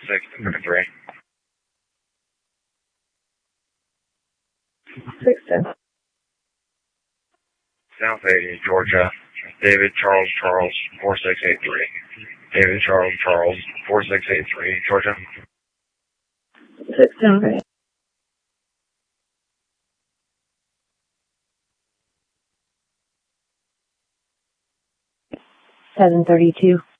4633. 610. South 80, Georgia. David Charles Charles 4683. David Charles Charles 4683, Georgia. 610, okay. 732.